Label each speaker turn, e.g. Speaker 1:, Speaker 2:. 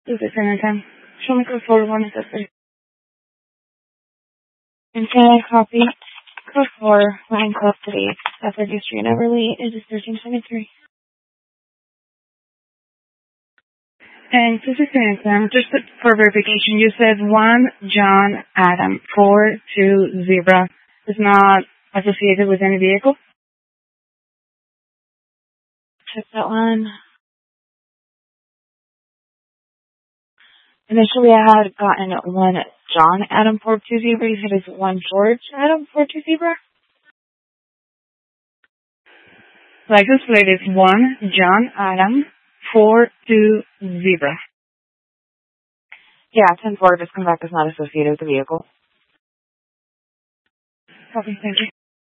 Speaker 1: This is Sam. Show me code 4 necessary. And can I copy code 4, line code 3, Stafford Street, Everly, is 1323. And this is Sam. Just for verification, you said 1 John Adam 420 is not associated with any vehicle? Check that one. Initially, I had gotten 1 John Adam 420. You said it's 1 George Adam 420? License plate is 1 John Adam 420. Yeah, 10-4 just come back is not associated with the vehicle. Okay, thank you.